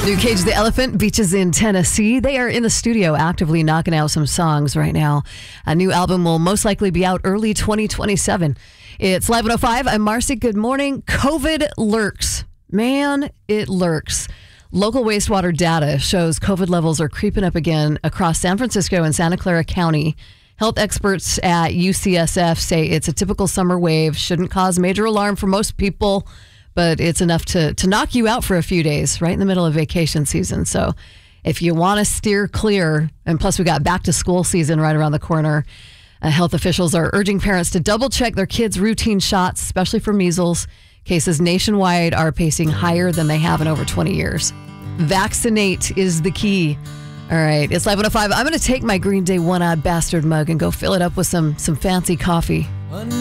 New Cage the Elephant, Beaches in Tennessee. They are in the studio actively knocking out some songs right now. A new album will most likely be out early 2027. It's Live 105. I'm Marcy. Good morning. COVID lurks. Man, it lurks. Local wastewater data shows COVID levels are creeping up again across San Francisco and Santa Clara County. Health experts at UCSF say it's a typical summer wave, shouldn't cause major alarm for most people, but it's enough to knock you out for a few days right in the middle of vacation season. So if you want to steer clear, and plus we got back to school season right around the corner, health officials are urging parents to double check their kids' routine shots, especially for measles. Cases nationwide are pacing higher than they have in over 20 years. Vaccinate is the key. All right, it's Live 105. I'm going to take my Green Day One Odd Bastard mug and go fill it up with some fancy coffee.